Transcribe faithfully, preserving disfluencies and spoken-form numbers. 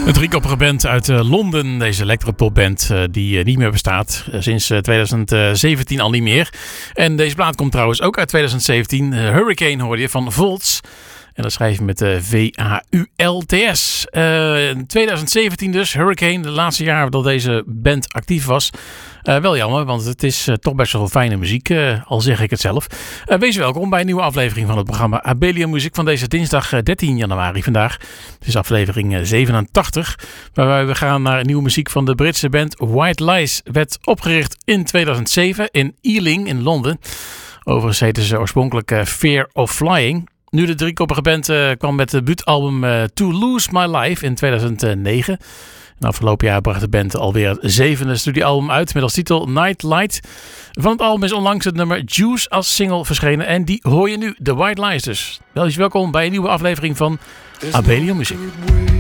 Een driekoppige band uit uh, Londen. Deze electropopband uh, die uh, niet meer bestaat. Uh, sinds uh, twintig zeventien al niet meer. En deze plaat komt trouwens ook uit twintig zeventien. Uh, Hurricane hoorde je van Volts. En dat schrijf je met uh, V A U L T S. Uh, twintig zeventien dus, Hurricane. De laatste jaar dat deze band actief was. Uh, wel jammer, want het is uh, toch best wel fijne muziek. Uh, al zeg ik het zelf. Uh, wees welkom bij een nieuwe aflevering van het programma Abelian Muziek van deze dinsdag uh, dertien januari vandaag. Het is aflevering uh, zevenentachtig. Waarbij we gaan naar nieuwe muziek van de Britse band White Lies. Werd opgericht in tweeduizend zeven in Ealing in Londen. Overigens heette ze oorspronkelijk uh, Fear of Flying. Nu de driekoppige band uh, kwam met het debuutalbum uh, To Lose My Life in tweeduizend negen. En afgelopen jaar bracht de band alweer het zevende studioalbum uit met als titel Night Light. Van het album is onlangs het nummer Juice als single verschenen en die hoor je nu, The White Lies dus. Wel eens welkom bij een nieuwe aflevering van Abelian Muziek.